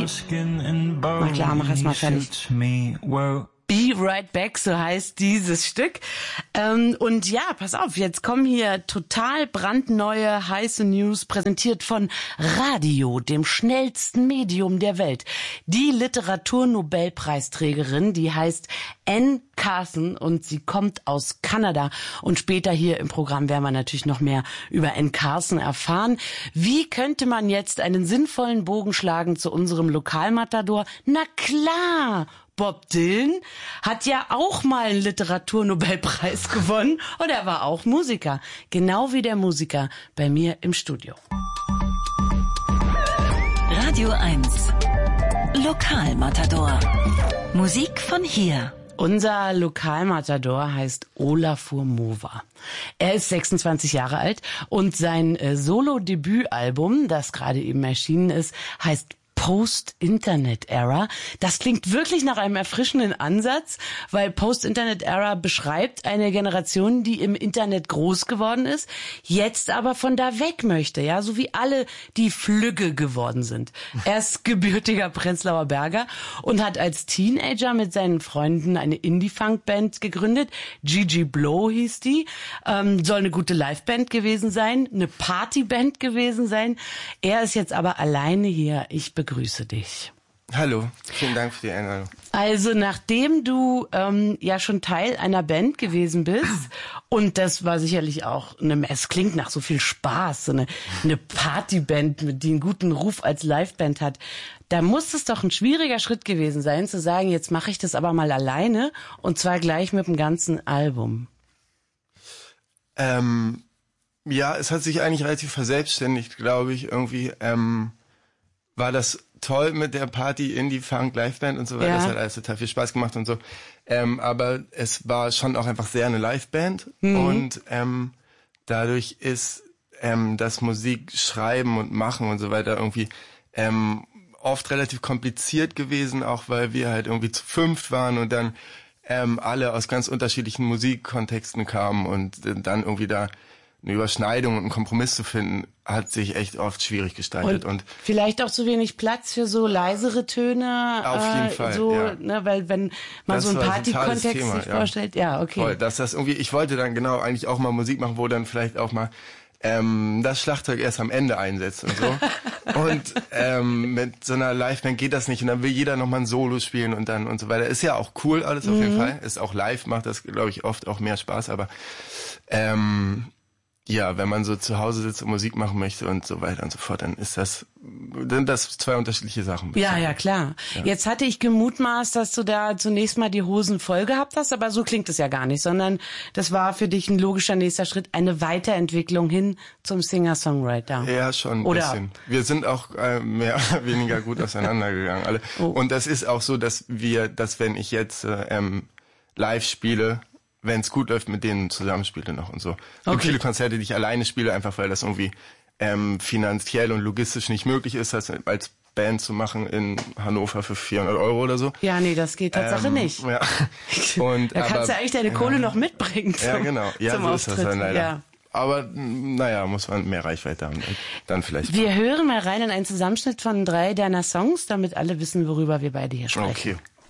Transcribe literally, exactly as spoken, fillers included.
Be... Na klar, mach erst mal fertig. Be Right Back, so heißt dieses Stück. Ähm, und ja, pass auf, jetzt kommen hier total brandneue, heiße News, präsentiert von Radio, dem schnellsten Medium der Welt. Die Literaturnobelpreisträgerin, die heißt Anne Carson und sie kommt aus Kanada. Und später hier im Programm werden wir natürlich noch mehr über Anne Carson erfahren. Wie könnte man jetzt einen sinnvollen Bogen schlagen zu unserem Lokalmatador? Na klar! Bob Dylan hat ja auch mal einen Literaturnobelpreis gewonnen und er war auch Musiker, genau wie der Musiker bei mir im Studio. Radio eins Lokalmatador. Musik von hier. Unser Lokalmatador heißt Olafur Mova. Er ist sechsundzwanzig Jahre alt und sein äh, Solo-Debütalbum, das gerade eben erschienen ist, heißt Post-Internet-Era. Das klingt wirklich nach einem erfrischenden Ansatz, weil Post-Internet-Era beschreibt eine Generation, die im Internet groß geworden ist, jetzt aber von da weg möchte, ja, so wie alle, die flügge geworden sind. Er ist gebürtiger Prenzlauer Berger und hat als Teenager mit seinen Freunden eine Indie-Funk-Band gegründet. Gigi Blow hieß die. Ähm, soll eine gute Liveband gewesen sein, eine Partyband gewesen sein. Er ist jetzt aber alleine hier. Ich begrüße Grüße dich. Hallo, vielen Dank für die Einladung. Also nachdem du ähm, ja schon Teil einer Band gewesen bist und das war sicherlich auch eine, es klingt nach so viel Spaß, so eine, eine Partyband, die einen guten Ruf als Liveband hat, da muss es doch ein schwieriger Schritt gewesen sein, zu sagen, jetzt mache ich das aber mal alleine und zwar gleich mit dem ganzen Album. Ähm, ja, es hat sich eigentlich relativ verselbstständigt, glaube ich, irgendwie. Ähm, war das toll mit der Party, Indie, Funk, Liveband und so weiter. Ja. Das hat alles total viel Spaß gemacht und so. Ähm, aber es war schon auch einfach sehr eine Liveband. Mhm. Und ähm, dadurch ist ähm, das Musik schreiben und machen und so weiter irgendwie ähm, oft relativ kompliziert gewesen, auch weil wir halt irgendwie zu fünft waren und dann ähm, alle aus ganz unterschiedlichen Musikkontexten kamen und äh, dann irgendwie da eine Überschneidung und einen Kompromiss zu finden, hat sich echt oft schwierig gestaltet. Und, und vielleicht auch zu wenig Platz für so leisere Töne. Auf jeden äh, Fall, so, ja. Ne, weil wenn man das so einen Party-Kontext sich ja. vorstellt, ja, okay. Voll, dass das irgendwie, ich wollte dann genau eigentlich auch mal Musik machen, wo dann vielleicht auch mal ähm, das Schlagzeug erst am Ende einsetzt und so. Und ähm, mit so einer Liveband geht das nicht und dann will jeder nochmal ein Solo spielen und dann und so weiter. Ist ja auch cool alles auf mhm. jeden Fall. Ist auch live, macht das, glaube ich, oft auch mehr Spaß, aber ähm, ja, wenn man so zu Hause sitzt und Musik machen möchte und so weiter und so fort, dann ist das, sind das zwei unterschiedliche Sachen. Ja, ja, klar. Ja. Jetzt hatte ich gemutmaßt, dass du da zunächst mal die Hosen voll gehabt hast, aber so klingt es ja gar nicht, sondern das war für dich ein logischer nächster Schritt, eine Weiterentwicklung hin zum Singer-Songwriter. Ja, schon ein Oder? bisschen. Wir sind auch äh, mehr oder weniger gut auseinandergegangen, alle. Oh. Und das ist auch so, dass wir, dass wenn ich jetzt äh, ähm, live spiele, wenn es gut läuft, mit denen zusammenspiele noch und so. Es gibt okay. viele Konzerte, die ich alleine spiele, einfach weil das irgendwie ähm, finanziell und logistisch nicht möglich ist, das als Band zu machen in Hannover für vierhundert Euro oder so. Ja, nee, das geht Tatsache ähm, nicht. Ja. Und, da kannst aber, du eigentlich deine Kohle ja, noch mitbringen zum, ja, genau. Ja, zum so Auftritt. ist das dann leider. Ja. Aber naja, muss man mehr Reichweite haben. Dann vielleicht. Wir hören mal rein in einen Zusammenschnitt von drei deiner Songs, damit alle wissen, worüber wir beide hier sprechen. Okay.